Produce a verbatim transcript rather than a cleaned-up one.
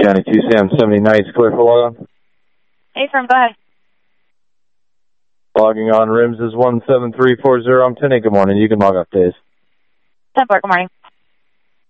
County two Sam seventy-nine, clear for log on. Hey, firm, go ahead. Logging on, rims is one seven three four zero. I'm ten eight, good morning. You can log off, days. ten four, good morning.